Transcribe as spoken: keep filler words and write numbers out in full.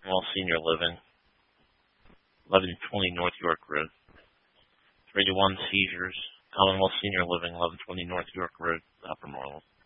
Commonwealth Senior Living, eleven twenty North York Road. three to one Seizures, Commonwealth Senior Living, eleven twenty North York Road, Upper Normal.